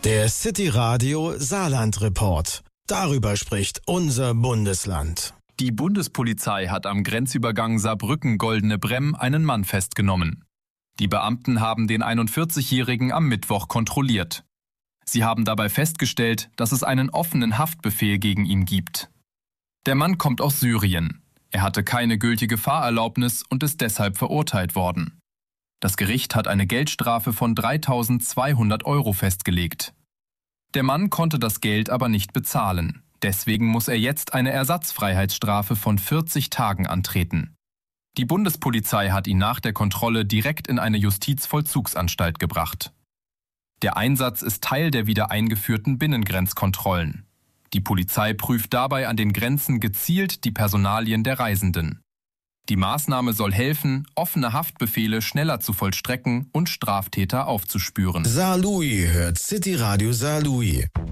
Der City Radio Saarland Report. Darüber spricht unser Bundesland. Die Bundespolizei hat am Grenzübergang Saarbrücken-Goldene Bremm einen Mann festgenommen. Die Beamten haben den 41-Jährigen am Mittwoch kontrolliert. Sie haben dabei festgestellt, dass es einen offenen Haftbefehl gegen ihn gibt. Der Mann kommt aus Syrien. Er hatte keine gültige Fahrerlaubnis und ist deshalb verurteilt worden. Das Gericht hat eine Geldstrafe von 3.200 € festgelegt. Der Mann konnte das Geld aber nicht bezahlen. Deswegen muss er jetzt eine Ersatzfreiheitsstrafe von 40 Tagen antreten. Die Bundespolizei hat ihn nach der Kontrolle direkt in eine Justizvollzugsanstalt gebracht. Der Einsatz ist Teil der wieder eingeführten Binnengrenzkontrollen. Die Polizei prüft dabei an den Grenzen gezielt die Personalien der Reisenden. Die Maßnahme soll helfen, offene Haftbefehle schneller zu vollstrecken und Straftäter aufzuspüren. Saarlouis hört City Radio Saarlouis.